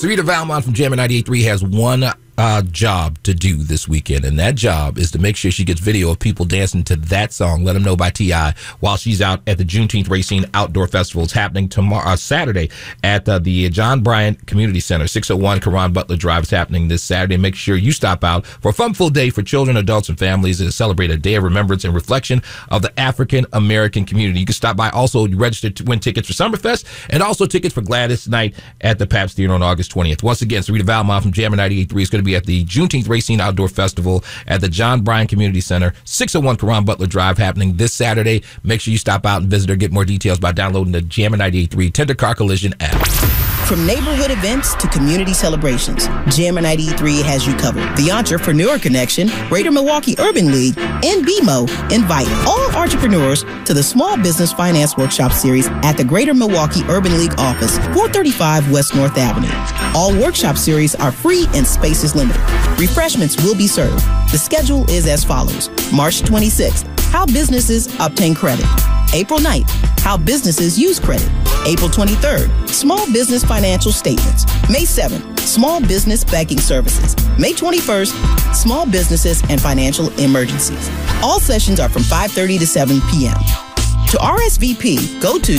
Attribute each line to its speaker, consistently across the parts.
Speaker 1: Sarita Valmont from Jammin' 98.3 has one job to do this weekend, and that job is to make sure she gets video of people dancing to that song, Let 'Em Know by T.I., while she's out at the Juneteenth Racine Outdoor Festival. It's happening tomorrow, Saturday, at the John Bryant Community Center, 601 Karan Butler Drive. It's happening this Saturday. Make sure you stop out for a fun-full day for children, adults, and families to celebrate a day of remembrance and reflection of the African-American community. You can stop by. Also, you register to win tickets for Summerfest and also tickets for Gladys Night at the Pabst Theater on August 20th. Once again, Sarita Valmont from Jammin' 98.3 is going to be at the Juneteenth Racine Outdoor Festival at the John Bryant Community Center, 601 Karan Butler Drive, happening this Saturday. Make sure you stop out and visit her. Get more details by downloading the Jammin' 98.3 Tender Car Collision app.
Speaker 2: From neighborhood events to community celebrations, Jammin' 93 has you covered. The Entrepreneur Connection, Greater Milwaukee Urban League, and BMO invite all entrepreneurs to the Small Business Finance Workshop Series at the Greater Milwaukee Urban League office, 435 West North Avenue. All workshop series are free and space is limited. Refreshments will be served. The schedule is as follows. March 26th, how businesses obtain credit. April 9th, how businesses use credit. April 23rd, small business financial statements. May 7th, small business banking services. May 21st, small businesses and financial emergencies. All sessions are from 5:30 to 7 p.m. To RSVP, go to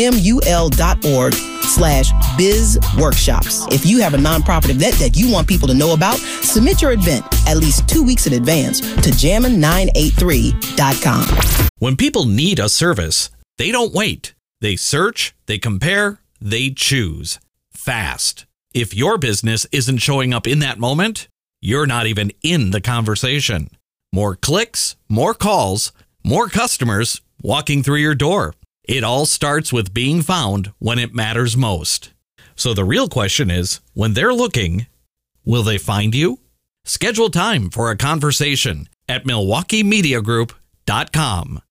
Speaker 2: tmul.org/bizworkshops. If you have a nonprofit event that you want people to know about, submit your event at least 2 weeks in advance to jammin983.com.
Speaker 3: When people need a service, they don't wait. They search, they compare, they choose. Fast. If your business isn't showing up in that moment, you're not even in the conversation. More clicks, more calls, more customers walking through your door. It all starts with being found when it matters most. So the real question is, when they're looking, will they find you? Schedule time for a conversation at MilwaukeeMediaGroup.com.